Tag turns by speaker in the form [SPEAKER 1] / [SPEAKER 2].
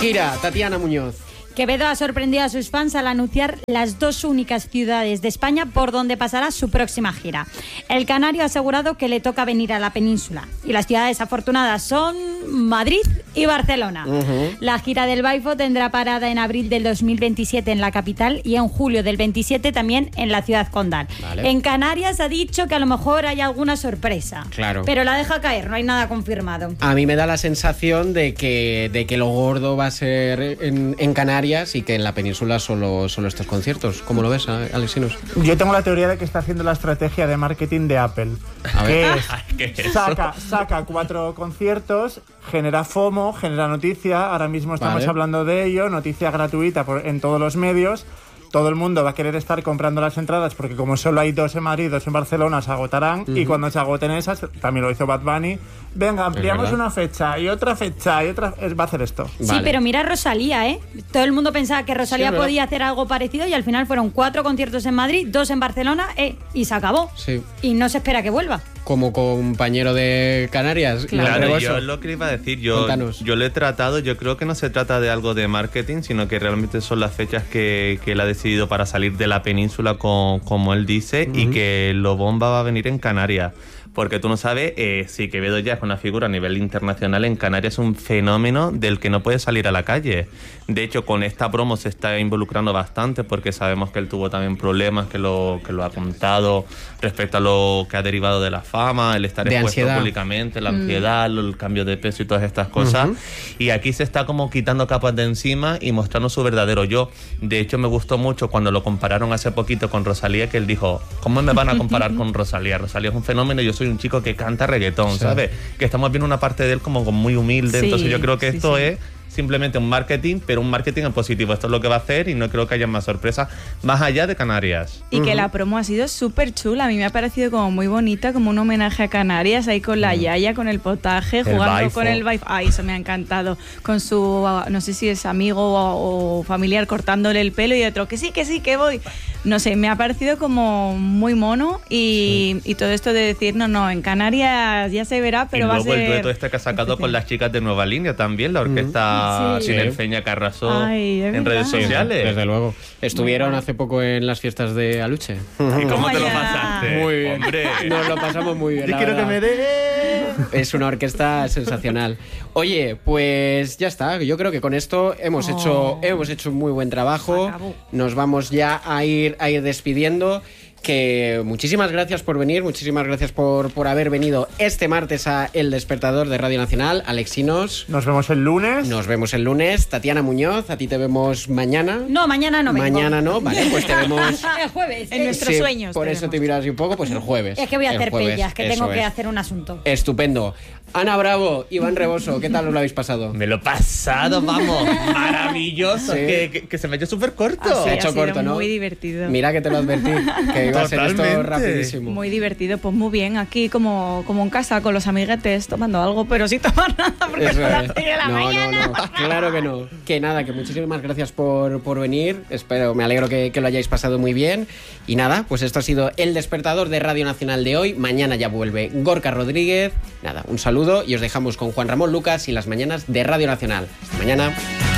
[SPEAKER 1] Gira, Tatiana Muñoz.
[SPEAKER 2] Quevedo ha sorprendido a sus fans al anunciar las 2 únicas ciudades de España por donde pasará su próxima gira. El canario ha asegurado que le toca venir a la península y las ciudades afortunadas son Madrid y Barcelona. La gira del Baifo tendrá parada en abril del 2027 en la capital y en julio del 27 también en la ciudad condal.
[SPEAKER 1] Vale.
[SPEAKER 2] En Canarias ha dicho que a lo mejor hay alguna sorpresa.
[SPEAKER 1] Claro.
[SPEAKER 2] Pero la deja caer, no hay nada confirmado.
[SPEAKER 1] A mí me da la sensación de que lo gordo va a ser en Canarias y que en la península solo estos conciertos. ¿Cómo lo ves, Alexinos?
[SPEAKER 3] Yo tengo la teoría de que está haciendo la estrategia de marketing de Apple.
[SPEAKER 1] A ver.
[SPEAKER 3] ¿Qué es? Saca 4 conciertos, genera FOMO, genera noticia. Ahora mismo estamos hablando de ello, noticia gratuita en todos los medios. Todo el mundo va a querer estar comprando las entradas porque como solo hay 2 en Madrid, 2 en Barcelona, se agotarán. Y cuando se agoten esas, también lo hizo Bad Bunny, venga, ampliamos una fecha y otra fecha y otra... Va a hacer esto.
[SPEAKER 2] Sí,
[SPEAKER 1] Vale.
[SPEAKER 2] pero mira Rosalía, ¿eh? Todo el mundo pensaba que Rosalía
[SPEAKER 1] Sí,
[SPEAKER 2] podía hacer algo parecido y al final fueron 4 conciertos en Madrid, 2 en Barcelona, y se acabó.
[SPEAKER 1] Sí.
[SPEAKER 2] Y no se espera que vuelva.
[SPEAKER 1] Como compañero de Canarias.
[SPEAKER 4] Claro, yo lo que iba a decir, yo lo he tratado, yo creo que no se trata de algo de marketing, sino que realmente son las fechas que él ha decidido para salir de la península, como él dice, y que lo bomba va a venir en Canarias. Porque tú no sabes, si Quevedo ya es una figura a nivel internacional, en Canarias es un fenómeno del que no puede salir a la calle. De hecho, con esta promo se está involucrando bastante porque sabemos que él tuvo también problemas, que lo ha contado respecto a lo que ha derivado de la fama, el estar
[SPEAKER 1] de
[SPEAKER 4] expuesto
[SPEAKER 1] ansiedad
[SPEAKER 4] públicamente, la ansiedad, el cambio de peso y todas estas cosas. Y aquí se está como quitando capas de encima y mostrando su verdadero yo. De hecho, me gustó mucho cuando lo compararon hace poquito con Rosalía, que él dijo, ¿cómo me van a comparar con Rosalía? Rosalía es un fenómeno y yo soy un chico que canta reggaetón, ¿sabes? Que estamos viendo una parte de él como muy humilde, entonces yo creo que esto es simplemente un marketing, pero un marketing en positivo. Esto es lo que va a hacer y no creo que haya más sorpresas más allá de Canarias.
[SPEAKER 5] Y que la promo ha sido súper chula. A mí me ha parecido como muy bonita, como un homenaje a Canarias, ahí con la yaya, con el potaje, jugando con el Baifo. Ay, eso me ha encantado. Con su, no sé si es amigo o familiar, cortándole el pelo y otro, que sí, que voy. No sé, me ha parecido como muy mono y todo esto de decir, no, en Canarias ya se verá, pero va a ser...
[SPEAKER 4] Y luego el dueto este que ha sacado con las chicas de Nueva Línea también, la orquesta Sinelfeña que arrasó en redes sociales.
[SPEAKER 1] Desde luego. Estuvieron hace poco en las fiestas de Aluche.
[SPEAKER 4] ¿Y cómo te lo pasaste?
[SPEAKER 1] Muy bien.
[SPEAKER 4] Hombre.
[SPEAKER 1] Nos lo pasamos muy bien.
[SPEAKER 3] Yo quiero que me dé...
[SPEAKER 1] Es una orquesta sensacional. Oye, pues ya está. Yo creo que con esto hemos hecho un muy buen trabajo. Nos vamos ya a ir despidiendo. Que muchísimas gracias por venir, muchísimas gracias por haber venido este martes a El Despertador de Radio Nacional. Alexinos.
[SPEAKER 3] Nos vemos el lunes.
[SPEAKER 1] Nos vemos el lunes. Tatiana Muñoz, a ti te vemos mañana.
[SPEAKER 2] No, mañana no.
[SPEAKER 1] Mañana no, vale, pues te vemos...
[SPEAKER 2] el jueves.
[SPEAKER 5] En nuestros sueños.
[SPEAKER 1] Por eso te miras un poco, pues el jueves.
[SPEAKER 2] Es que voy a hacer
[SPEAKER 1] jueves,
[SPEAKER 2] pellas, que tengo que hacer un asunto.
[SPEAKER 1] Estupendo. Ana Bravo, Iván Reboso, ¿qué tal os lo habéis pasado?
[SPEAKER 4] Me lo he pasado, vamos, maravilloso,
[SPEAKER 1] Sí.
[SPEAKER 4] que se me ha hecho súper corto.
[SPEAKER 1] Se ha hecho
[SPEAKER 5] ha sido
[SPEAKER 1] corto, ¿no?
[SPEAKER 5] Muy divertido.
[SPEAKER 1] Mira que te lo advertí, que iba a ser esto
[SPEAKER 4] Totalmente.
[SPEAKER 1] rapidísimo.
[SPEAKER 5] Muy divertido, pues muy bien. Aquí como en casa con los amiguetes tomando algo, pero sin tomar nada porque
[SPEAKER 1] Eso
[SPEAKER 5] son las
[SPEAKER 1] es.
[SPEAKER 5] 6 de la mañana.
[SPEAKER 1] No, claro que no. Que nada, que muchísimas gracias por venir. Me alegro que lo hayáis pasado muy bien. Y nada, pues esto ha sido El Despertador de Radio Nacional de hoy. Mañana ya vuelve Gorka Rodríguez. Nada, un saludo y os dejamos con Juan Ramón Lucas y las mañanas de Radio Nacional. Hasta mañana.